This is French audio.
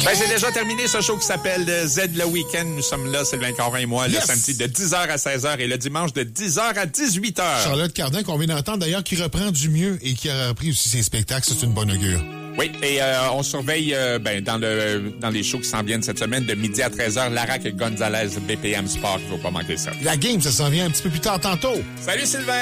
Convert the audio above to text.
Ben, c'est déjà terminé ce show qui s'appelle Z le Week-end. Nous sommes là, Sylvain Corvin et moi, le samedi de 10h à 16h et le dimanche de 10h à 18h. Charlotte Cardin, qu'on vient d'entendre d'ailleurs, qui reprend du mieux et qui a repris aussi ses spectacles. C'est une bonne augure. Oui, et on surveille dans les shows qui s'en viennent cette semaine, de midi à 13h, Lara et Gonzalez, BPM Sport. Il ne faut pas manquer ça. La game, ça s'en vient un petit peu plus tard tantôt. Salut Sylvain!